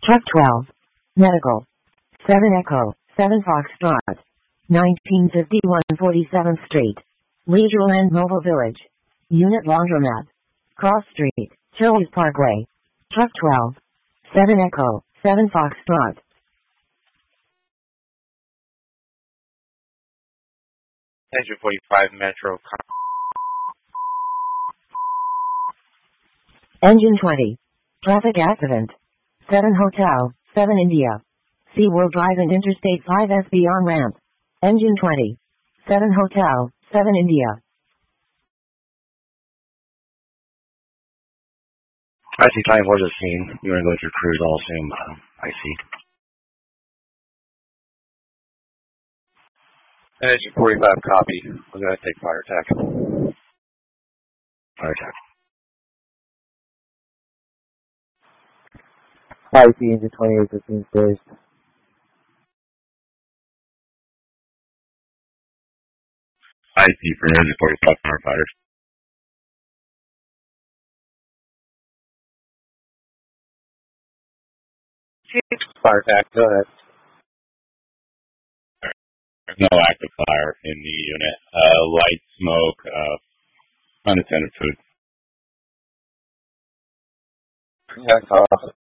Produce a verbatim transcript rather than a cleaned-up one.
Truck twelve. Medical. seven Echo, seven Foxtrot. nineteen fifty-one forty-seventh Street. Leisureland Mobile Village. Unit Laundromat. Cross Street, Chili's Parkway. Truck twelve. seven Echo, seven Foxtrot. Engine forty-five Metro. Engine twenty. Traffic accident. seven Hotel, seven India. SeaWorld Drive and Interstate five S B on ramp. Engine twenty. seven Hotel, seven India. I see time for the scene. You want to go with your cruise, I'll assume. Um, I see. Engine forty-five copy. We're going to take fire attack. Fire attack. I see engine twenty-eight fifteen stairs. I see for engine forty-five firefighters. Fire attack, go ahead. There's no active fire in the unit. Uh, light smoke, uh, unattended food. Yeah, off.